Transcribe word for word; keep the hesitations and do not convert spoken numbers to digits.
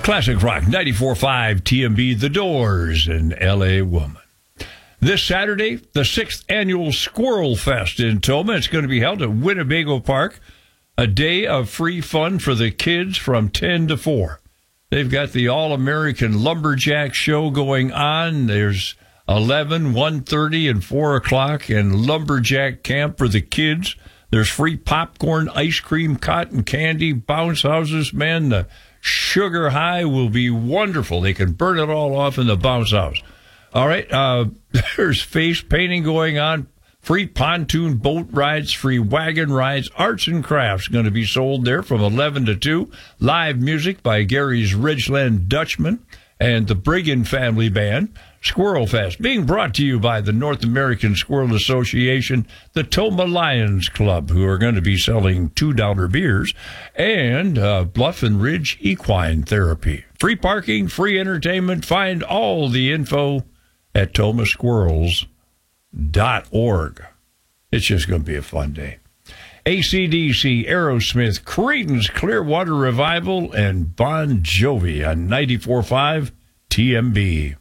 Classic Rock ninety-four point five T M B, The Doors, and L A Woman. This Saturday, the sixth annual Squirrel Fest in Tomah. It's going to be held at Winnebago Park. A day of free fun for the kids from ten to four. They've got the All-American Lumberjack Show going on. There's eleven, one thirty, and four o'clock, and Lumberjack Camp for the kids. There's free popcorn, ice cream, cotton candy, bounce houses. Man, the sugar high will be wonderful. They can burn it all off in the bounce house. All right, uh, there's face painting going on, free pontoon boat rides, free wagon rides, arts and crafts going to be sold there from eleven to two. Live music by Gary's Ridgeland Dutchman and the Briggan Family Band. Squirrel Fest being brought to you by the North American Squirrel Association, the Tomah Lions Club, who are going to be selling two dollar beers, and uh, Bluff and Ridge Equine Therapy. Free parking, free entertainment. Find all the info at tomah squirrels dot org. It's just going to be a fun day. A C D C, Aerosmith, Creedence Clearwater Revival, and Bon Jovi on ninety-four point five T M B.